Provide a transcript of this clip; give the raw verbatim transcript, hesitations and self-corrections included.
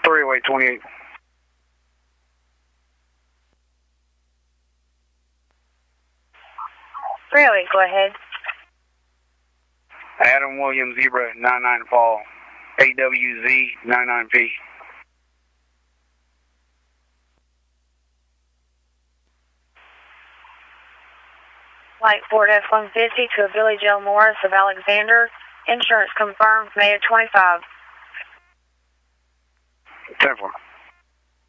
three oh eight twenty-eight. three oh eight, go ahead. Adam Williams Zebra ninety-nine Fall. A W Z ninety-nine P. Light Ford F one fifty to a Billy Joe Morris of Alexander. Insurance confirmed May of twenty-five. ten four.